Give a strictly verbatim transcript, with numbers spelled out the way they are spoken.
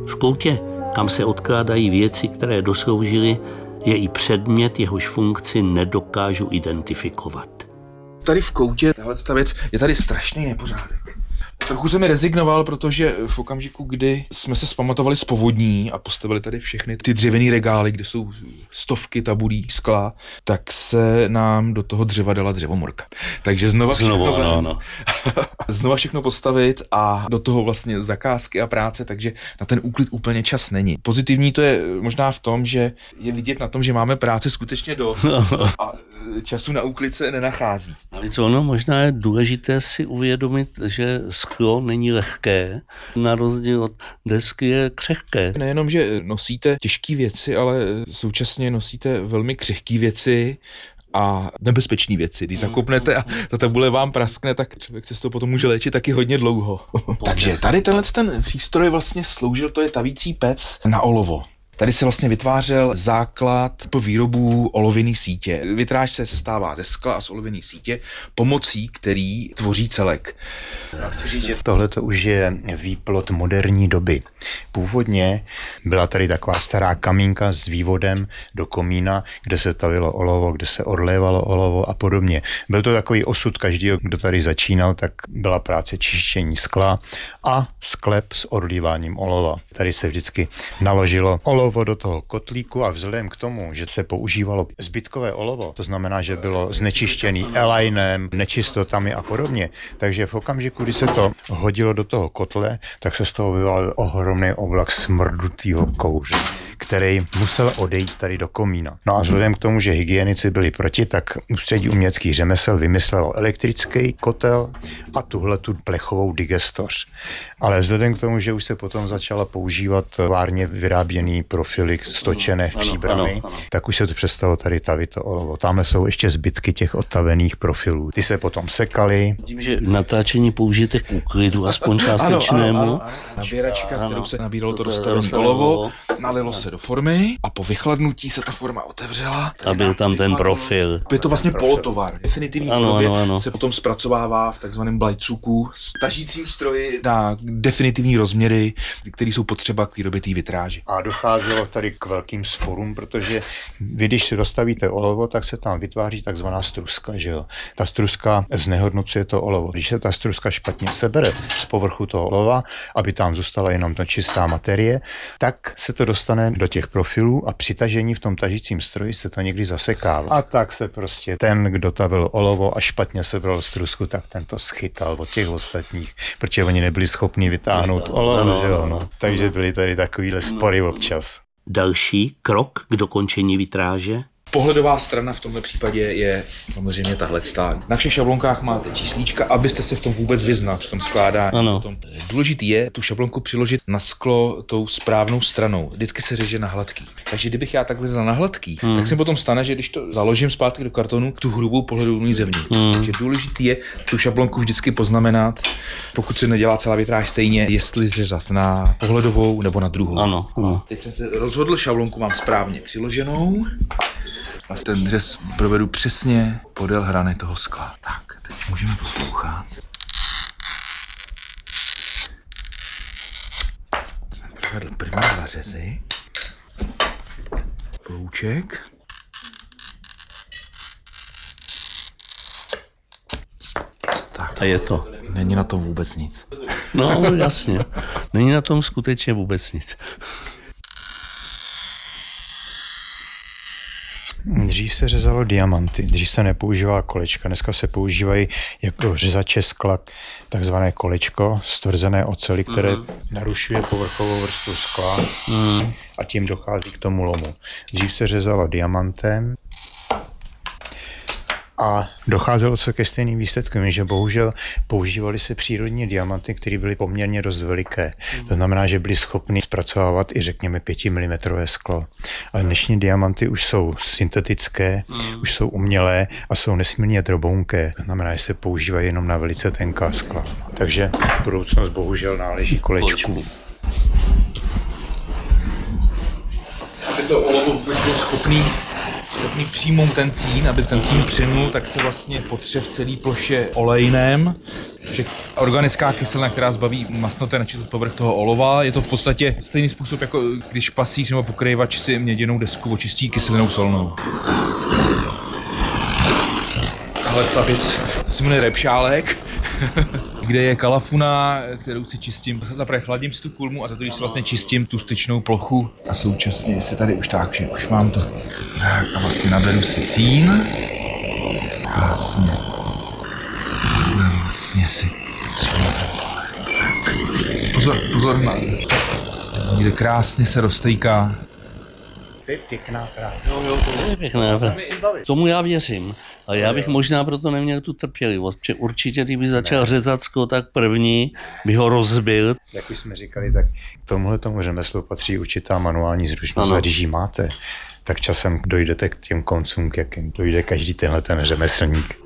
V koutě, kam se odkládají věci, které dosloužily, je i předmět, jehož funkci nedokážu identifikovat. Tady v koutě, tahle věc, je tady strašný nepořádek. Trochu jsem mi rezignoval, protože v okamžiku, kdy jsme se zpamatovali z povodní a postavili tady všechny ty dřevěný regály, kde jsou stovky tabulí skla, tak se nám do toho dřeva dala dřevomorka. Takže znova všechno, Znovu, no, no. znova všechno postavit a do toho vlastně zakázky a práce, takže na ten úklid úplně čas není. Pozitivní to je možná v tom, že je vidět na tom, že máme práce skutečně dost a času na úklid se nenachází. Ale co ono možná je důležité si uvědomit, že sklo není lehké, na rozdíl od desky je křehké. Nejenom, že nosíte těžké věci, ale současně nosíte velmi křehké věci a nebezpečné věci. Když zakopnete a ta tabule vám praskne, tak člověk se z toho potom může léčit taky hodně dlouho. Takže tady tenhle ten přístroj vlastně sloužil, to je tavící pec na olovo. Tady se vlastně vytvářel základ pro výrobu olověné sítě. Vitráž se sestává ze skla a z olověné sítě, pomocí který tvoří celek. Já chci říct, že tohle to už je výplod moderní doby. Původně byla tady taková stará kamínka s vývodem do komína, kde se tavilo olovo, kde se odlévalo olovo a podobně. Byl to takový osud každého, kdo tady začínal, tak byla práce čištění skla a sklep s odlíváním olova. Tady se vždycky naložilo olovo do toho kotlíku a vzhledem k tomu, že se používalo zbytkové olovo, to znamená, že bylo znečištěný elajnem, nečistotami a podobně, takže v okamžiku, kdy se to hodilo do toho kotle, tak se z toho vyvalil ohromný oblak smrdutýho kouře, který musel odejít tady do komína. No a vzhledem k tomu, že hygienici byli proti, tak Ústředí uměleckých řemesel vymyslelo elektrický kotel a tuhle tu plechovou digestoř. Ale vzhledem k tomu, že už se potom začala používat várně vyráběný profily stočené v příbrami, tak už se to přestalo tady tavit to olovo. Tamhle jsou ještě zbytky těch odtavených profilů. Ty se potom sekaly. Tím, že natáčení použijete k úklidu, aspoň částečnému. Ano, ano, ano. Nabíračka, ano, kterou se nabíralo to rozstavené olovo, nalilo se do formy a po vychladnutí se ta forma otevřela. A byl tam ten profil. Je to vlastně polotovar. Definitivní ano, podobě ano, ano. se potom zpracovává v takzvaném blajcuku s tažícím stroji na definitivní rozměry, které jsou potřeba k výrobě té vitráže. A docházelo tady k velkým sporům, protože vy, když si dostavíte olovo, tak se tam vytváří takzvaná struska, že jo. Ta struska znehodnocuje to olovo. Když se ta struska špatně sebere z povrchu toho olova, aby tam zůstala jenom ta čistá materie, tak se to dostane do těch profilů a při tažení v tom tažícím stroji se to někdy zasekává. A tak se prostě ten, kdo tavil olovo a špatně sebral strusku, tak ten to schytal od těch ostatních, protože oni nebyli schopni vytáhnout olovo, že jo. No. Takže byly tady takovýhle spory občas. Další krok k dokončení vitráže? Pohledová strana v tomto případě je samozřejmě tahle stá. Na všech šablonkách máte číslíčka, abyste se v tom vůbec vyznal, v tom skládání. Ano. Tom. Důležitý je tu šablonku přiložit na sklo tou správnou stranou. Vždycky se řeže na hladký. Takže kdybych já takhle vzal na hladký, hmm. tak se potom stane, že když to založím zpátky do kartonu, tu hrubou pohledovou zevnitř. Hmm. Takže důležitý je tu šablonku vždycky poznamenat, pokud se nedělá celá vitráž stejně, jestli zřezat na pohledovou nebo na druhou. Ano. ano. Teď jsem se rozhodl, šablonku mám správně přiloženou. A ten řez provedu přesně podél hrany toho skla. Tak, teď můžeme poslouchat. Jsem provedl první dva řezy. Plouček. Tak. A je to. Není na tom vůbec nic. No, jasně. Není na tom skutečně vůbec nic. Dřív se řezalo diamanty, dřív se nepoužívá kolečka, dneska se používají jako řezače skla takzvané kolečko, stvrzené oceli, které mm. narušuje povrchovou vrstvu skla mm. a tím dochází k tomu lomu. Dřív se řezalo diamantem a docházelo se ke stejným výsledkům, že bohužel používali se přírodní diamanty, které byly poměrně dost veliké. To znamená, že byly schopny zpracovávat i řekněme pětimilimetrové sklo. Ale dnešní diamanty už jsou syntetické, mm. už jsou umělé a jsou nesmírně drobounké. To znamená, že se používají jenom na velice tenká skla. Takže budoucnost bohužel náleží kolečku. Aby to olovo vůbec bylo schopný schopný přijmout ten cín, aby ten cín přinul, tak se vlastně potře v celé ploše olejném, že organická kyselina, která zbaví masnoty na čistot povrch toho olova, je to v podstatě stejný způsob, jako když pasíř nebo pokryvač si měděnou desku očistí kyselinou solnou. Tahle ta věc, to se jmenuje repšálek, kde je kalafuna, kterou si čistím, zaprvé chladím si tu kulmu a za to, když si vlastně čistím tu styčnou plochu a současně si tady už tak, že už mám to tak a vlastně naberu si cín vlastně vlastně si pozor, pozor na někde krásně se roztejká. To je pěkná práce. Jo, jo, to je pěkná práce. Tomu já věřím. Ale já bych možná proto neměl tu trpělivost, protože určitě, kdyby začal řezat sklo, tak první by ho rozbil. Jak už jsme říkali, tak tomuhle tomu řemeslu patří určitá manuální zručnost. A když ji máte, tak časem dojdete k těm koncům, k jakým dojde každý tenhle ten řemeslník.